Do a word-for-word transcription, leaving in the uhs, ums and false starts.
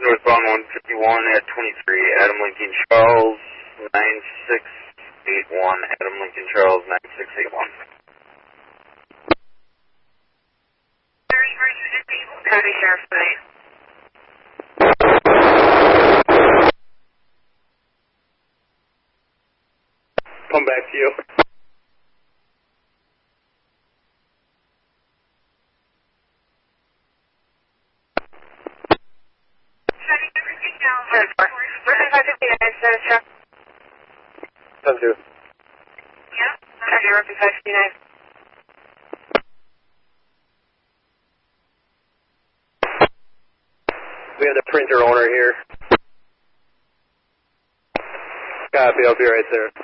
Northbound one fifty-one at twenty-three, Adam Lincoln Charles, nine six eight one, Adam Lincoln Charles, nine six eight one. Cody Sheriff Bay. Come back to you. Come to. Yeah, Charlie Rocky five fifty-nine. We have the printer owner here. Copy, I'll be right there.